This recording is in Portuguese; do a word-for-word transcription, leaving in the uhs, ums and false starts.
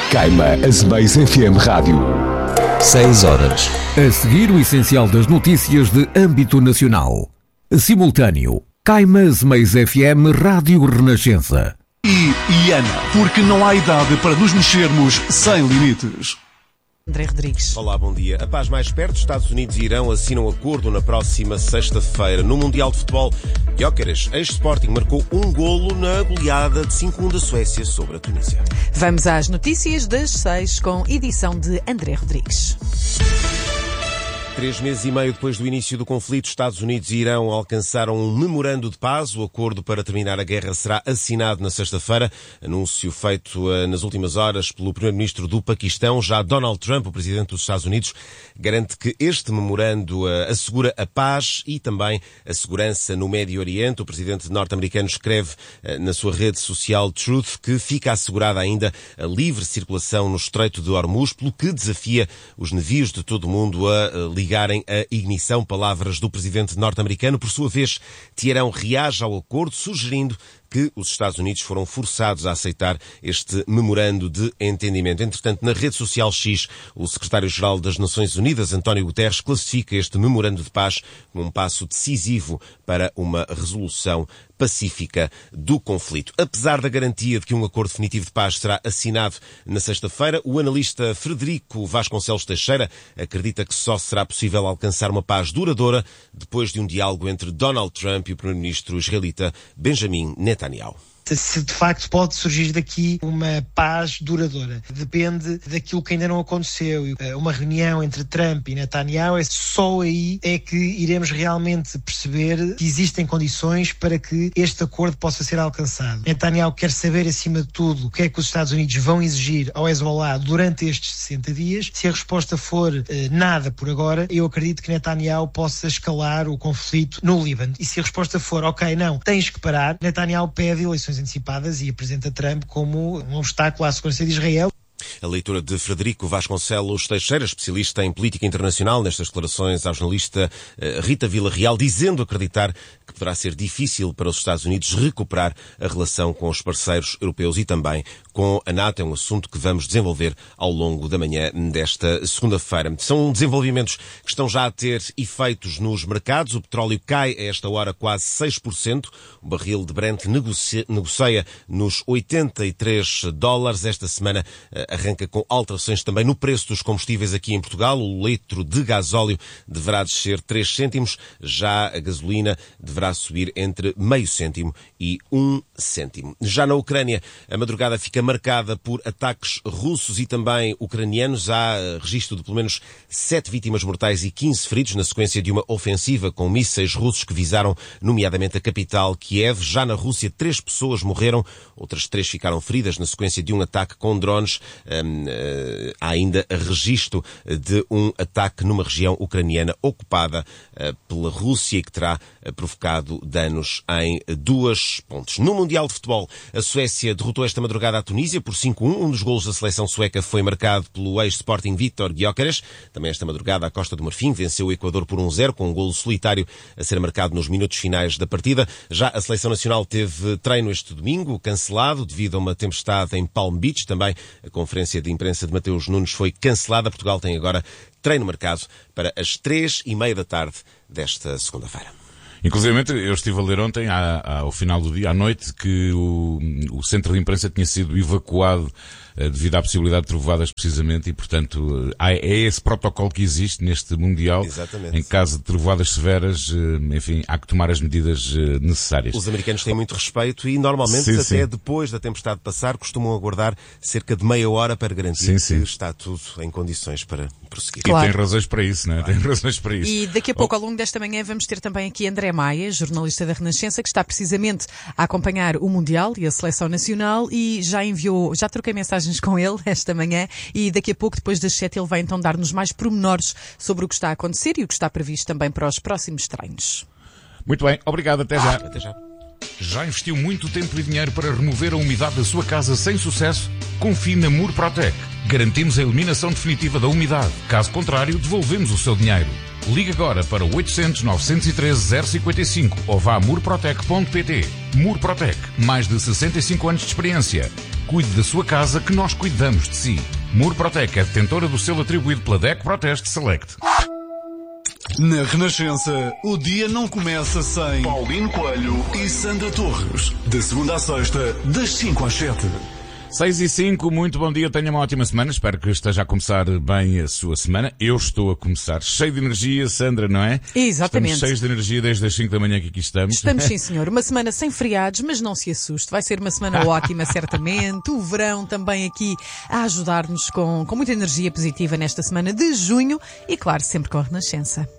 Caima Azemais F M Rádio. seis horas. A seguir, o essencial das notícias de âmbito nacional. Simultâneo. Caima Azemais F M Rádio Renascença. E Iana, porque não há idade para nos mexermos sem limites. André Rodrigues. Olá, bom dia. A paz mais perto, Estados Unidos e Irão assinam acordo na próxima sexta-feira. No Mundial de Futebol, Gyökeres, ex-Sporting, marcou um golo na goleada de cinco a um da Suécia sobre a Tunísia. Vamos às notícias das seis com edição de André Rodrigues. Três meses e meio depois do início do conflito, Estados Unidos e Irão alcançaram um memorando de paz. O acordo para terminar a guerra será assinado na sexta-feira. Anúncio feito uh, nas últimas horas pelo primeiro-ministro do Paquistão. Já Donald Trump, o presidente dos Estados Unidos, garante que este memorando uh, assegura a paz e também a segurança no Médio Oriente. O presidente norte-americano escreve uh, na sua rede social Truth que fica assegurada ainda a livre circulação no Estreito de Hormuz, pelo que desafia os navios de todo o mundo a uh, ligar ligarem a ignição. Palavras do presidente norte-americano. Por sua vez, Teherão reage ao acordo, sugerindo que os Estados Unidos foram forçados a aceitar este memorando de entendimento. Entretanto, na rede social X, o secretário-geral das Nações Unidas, António Guterres, classifica este memorando de paz como um passo decisivo para uma resolução pacífica do conflito. Apesar da garantia de que um acordo definitivo de paz será assinado na sexta-feira, o analista Frederico Vasconcelos Teixeira acredita que só será possível alcançar uma paz duradoura depois de um diálogo entre Donald Trump e o primeiro-ministro israelita Benjamin Netanyahu. Se de facto pode surgir daqui uma paz duradoura. Depende daquilo que ainda não aconteceu. Uma reunião entre Trump e Netanyahu, é só aí é que iremos realmente perceber que existem condições para que este acordo possa ser alcançado. Netanyahu quer saber, acima de tudo, o que é que os Estados Unidos vão exigir ao Hezbollah durante estes sessenta dias. Se a resposta for eh, nada por agora, eu acredito que Netanyahu possa escalar o conflito no Líbano. E se a resposta for, ok, não, tens que parar, Netanyahu pede eleições antecipadas e apresenta Trump como um obstáculo à segurança de Israel. A leitura de Frederico Vasconcelos Teixeira, especialista em política internacional, nestas declarações ao jornalista Rita Villarreal, dizendo acreditar que poderá ser difícil para os Estados Unidos recuperar a relação com os parceiros europeus e também com a NATO. É um assunto que vamos desenvolver ao longo da manhã desta segunda-feira. São desenvolvimentos que estão já a ter efeitos nos mercados. O petróleo cai a esta hora quase seis por cento. O barril de Brent negocia, negocia nos oitenta e três dólares. Esta semana arranca com alterações também no preço dos combustíveis aqui em Portugal. O litro de gasóleo deverá descer três cêntimos. Já a gasolina deverá subir entre meio cêntimo e um cêntimo. Já na Ucrânia, a madrugada fica marcada por ataques russos e também ucranianos. Há registro de pelo menos sete vítimas mortais e quinze feridos na sequência de uma ofensiva com mísseis russos que visaram nomeadamente a capital Kiev. Já na Rússia, três pessoas morreram, outras três ficaram feridas na sequência de um ataque com drones. Um, uh, há ainda registro de um ataque numa região ucraniana ocupada uh, pela Rússia e que terá uh, provocado danos em duas pontes. No Mundial de Futebol, a Suécia derrotou esta madrugada a Tunísia por cinco a um. Um dos golos da seleção sueca foi marcado pelo ex-Sporting Viktor Gyökeres. Também esta madrugada a Costa do Marfim venceu o Equador por um zero, com um golo solitário a ser marcado nos minutos finais da partida. Já a seleção nacional teve treino este domingo, cancelado devido a uma tempestade em Palm Beach. Também a conferência de imprensa de Mateus Nunes foi cancelada. Portugal tem agora treino marcado para as três e meia da tarde desta segunda-feira. Inclusivamente, eu estive a ler ontem, à, à, ao final do dia, à noite, que o, o centro de imprensa tinha sido evacuado uh, devido à possibilidade de trovoadas, precisamente, e, portanto, uh, há, é esse protocolo que existe neste Mundial. Exatamente. Em caso de trovoadas severas, uh, enfim, há que tomar as medidas uh, necessárias. Os americanos têm muito respeito e, normalmente, sim, até sim. depois da tempestade passar, costumam aguardar cerca de meia hora para garantir sim, sim. que está tudo em condições para prosseguir. Claro. E tem razões para isso, não é? Claro. Tem razões para isso. E daqui a pouco, ao longo desta manhã, vamos ter também aqui André Maia, jornalista da Renascença, que está precisamente a acompanhar o Mundial e a Seleção Nacional e já enviou, já troquei mensagens com ele esta manhã e daqui a pouco, depois das sete, ele vai então dar-nos mais pormenores sobre o que está a acontecer e o que está previsto também para os próximos treinos. Muito bem, obrigado, até já. Até já. Já investiu muito tempo e dinheiro para remover a umidade da sua casa sem sucesso? Confie na Murprotec. Garantimos a eliminação definitiva da umidade. Caso contrário, devolvemos o seu dinheiro. Ligue agora para o oitocentos, novecentos e treze, zero cinquenta e cinco ou vá a murprotec ponto pt. Murprotec, mais de sessenta e cinco anos de experiência. Cuide da sua casa que nós cuidamos de si. Murprotec é detentora do selo atribuído pela D E C Proteste Select. Na Renascença, o dia não começa sem Paulino Coelho e Sandra Torres. De segunda à sexta, das cinco às sete. seis e cinco, muito bom dia, tenha uma ótima semana, espero que esteja a começar bem a sua semana. Eu estou a começar cheio de energia, Sandra, não é? Exatamente. Estamos cheios de energia desde as cinco da manhã que aqui estamos. Estamos sim, senhor. Uma semana sem feriados, mas não se assuste. Vai ser uma semana ótima, certamente. O verão também aqui a ajudar-nos com, com muita energia positiva nesta semana de junho e, claro, sempre com a Renascença.